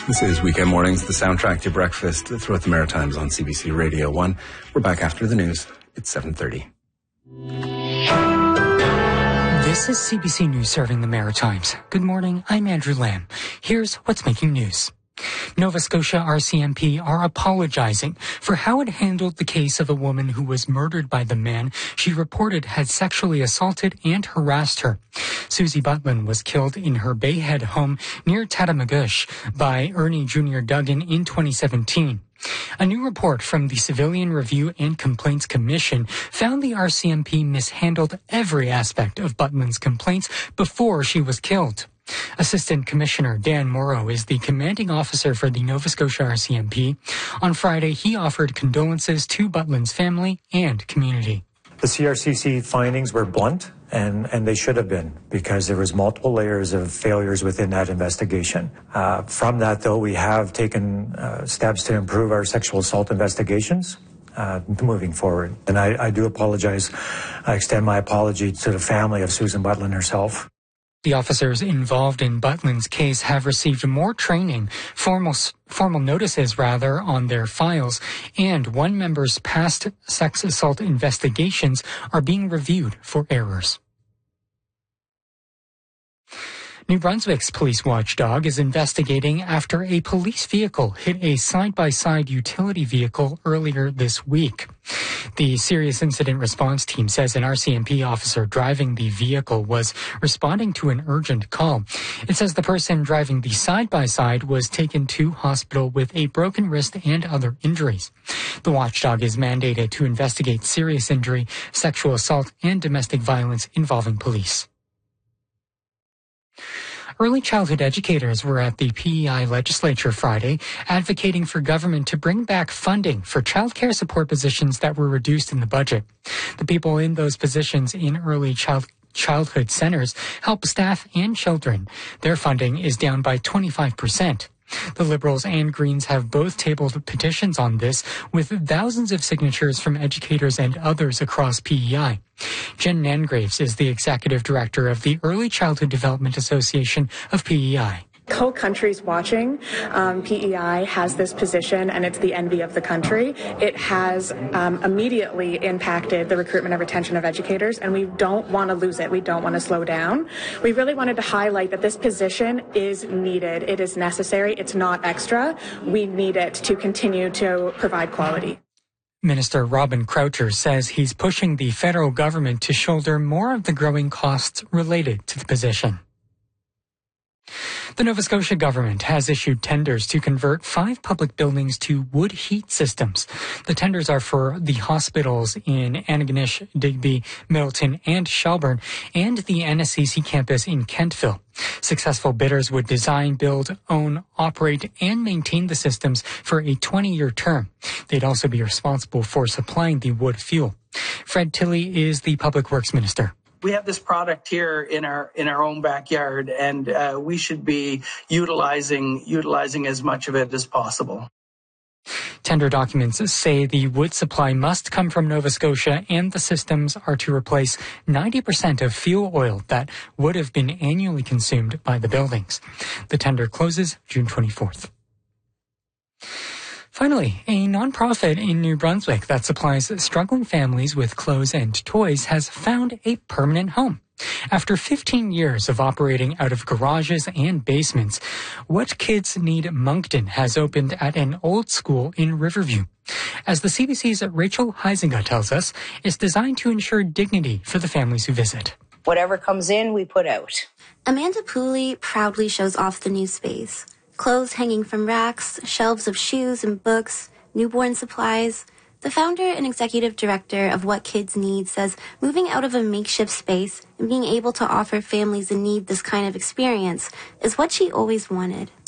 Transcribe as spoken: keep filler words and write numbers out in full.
This is Weekend Mornings, the soundtrack to breakfast throughout the Maritimes on C B C Radio one. We're back after the news. It's seven thirty. This is C B C News serving the Maritimes. Good morning, I'm Andrew Lamb. Here's what's making news. Nova Scotia R C M P are apologizing for how it handled the case of a woman who was murdered by the man she reported had sexually assaulted and harassed her. Susie Butlin was killed in her Bayhead home near Tatamagouche by Ernie Junior Duggan in twenty seventeen. A new report from the Civilian Review and Complaints Commission found the R C M P mishandled every aspect of Butlin's complaints before she was killed. Assistant Commissioner Dan Morrow is the commanding officer for the Nova Scotia R C M P. On Friday, he offered condolences to Butlin's family and community. The C R C C findings were blunt, and, and they should have been, because there was multiple layers of failures within that investigation. Uh, from that, though, we have taken uh, steps to improve our sexual assault investigations uh, moving forward. And I, I do apologize. I extend my apology to the family of Susan Butlin herself. The officers involved in Butlin's case have received more training, formal formal notices rather, on their files, and one member's past sex assault investigations are being reviewed for errors. New Brunswick's police watchdog is investigating after a police vehicle hit a side-by-side utility vehicle earlier this week. The Serious Incident Response Team says an R C M P officer driving the vehicle was responding to an urgent call. It says the person driving the side-by-side was taken to hospital with a broken wrist and other injuries. The watchdog is mandated to investigate serious injury, sexual assault, and domestic violence involving police. Early childhood educators were at the P E I legislature Friday advocating for government to bring back funding for childcare support positions that were reduced in the budget. The people in those positions in early child childhood centers help staff and children. Their funding is down by twenty-five percent. The Liberals and Greens have both tabled petitions on this, with thousands of signatures from educators and others across P E I. Jen Nangraves is the executive director of the Early Childhood Development Association of P E I. Whole country's watching. Um, P E I has this position, and it's the envy of the country. It has um, immediately impacted the recruitment and retention of educators, and we don't want to lose it. We don't want to slow down. We really wanted to highlight that this position is needed. It is necessary. It's not extra. We need it to continue to provide quality. Minister Robin Croucher says he's pushing the federal government to shoulder more of the growing costs related to the position. The Nova Scotia government has issued tenders to convert five public buildings to wood heat systems. The tenders are for the hospitals in Antigonish, Digby, Middleton, and Shelburne, and the N S C C campus in Kentville. Successful bidders would design, build, own, operate, and maintain the systems for a twenty-year term. They'd also be responsible for supplying the wood fuel. Fred Tilley is the Public Works Minister. We have this product here in our in our own backyard, and uh, we should be utilizing utilizing as much of it as possible. Tender documents say the wood supply must come from Nova Scotia, and the systems are to replace ninety percent of fuel oil that would have been annually consumed by the buildings. The tender closes June twenty-fourth. Finally, a nonprofit in New Brunswick that supplies struggling families with clothes and toys has found a permanent home. After fifteen years of operating out of garages and basements, What Kids Need Moncton has opened at an old school in Riverview. As the C B C's Rachel Huizenga tells us, it's designed to ensure dignity for the families who visit. Whatever comes in, we put out. Amanda Pooley proudly shows off the new space. Clothes hanging from racks, shelves of shoes and books, newborn supplies. The founder and executive director of What Kids Need says moving out of a makeshift space and being able to offer families in need this kind of experience is what she always wanted.